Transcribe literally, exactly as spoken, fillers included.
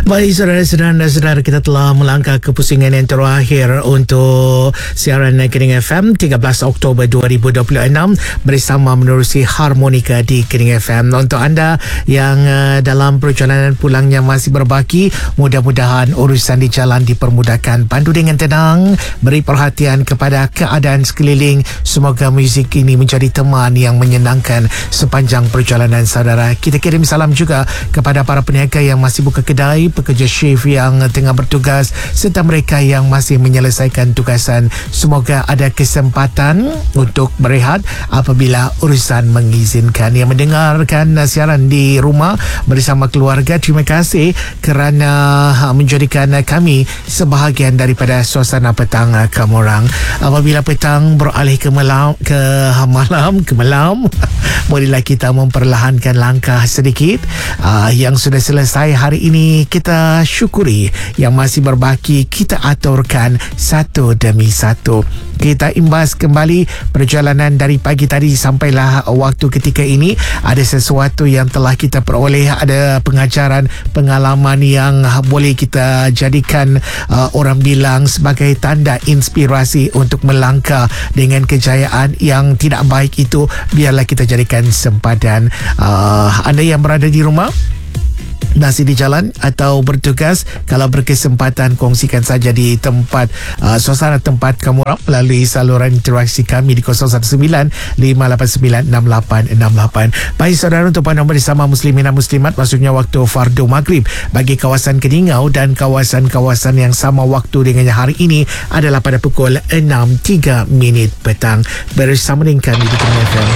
Baik, saudara-saudara dan saudara, kita telah melangkah ke pusingan yang terakhir untuk siaran Kening F M tiga belas Oktober dua ribu dua puluh enam bersama menerusi Harmonika di Kening F M. Untuk anda yang uh, dalam perjalanan pulangnya masih berbaki, mudah-mudahan urusan di jalan dipermudahkan. Pandu dengan tenang, beri perhatian kepada keadaan sekeliling. Semoga muzik ini menjadi teman yang menyenangkan sepanjang perjalanan saudara. Kita kirim salam juga kepada para peniaga yang masih buka kedai, pekerja shift yang tengah bertugas serta mereka yang masih menyelesaikan tugasan. Semoga ada kesempatan untuk berehat apabila urusan mengizinkan. Yang mendengarkan siaran di rumah bersama keluarga, terima kasih kerana menjadikan kami sebahagian daripada suasana petang kamu orang. Apabila petang beralih ke malam, ke malam, ke malam, bolehlah kita memperlahankan langkah sedikit. Uh, yang sudah selesai hari ini kita syukuri, yang masih berbaki kita aturkan satu demi satu. Kita imbas kembali perjalanan dari pagi tadi sampailah waktu ketika ini. Ada sesuatu yang telah kita peroleh, ada pengajaran, pengalaman yang boleh kita jadikan uh, orang bilang sebagai tanda inspirasi untuk melangkah dengan kejayaan. Yang tidak baik itu biarlah kita jadikan sempadan. Uh, anda yang berada di rumah, masih di jalan atau bertugas, kalau berkesempatan kongsikan saja di tempat uh, suasana tempat kamu orang melalui saluran interaksi kami di kosong satu sembilan lima lapan sembilan enam lapan enam lapan. Baik saudara, untuk anda bersama muslimin dan muslimat, maksudnya waktu fardu maghrib bagi kawasan Keningau dan kawasan-kawasan yang sama waktu dengannya hari ini adalah pada pukul enam tiga minit petang. Bersama dengan kami di Kening F M.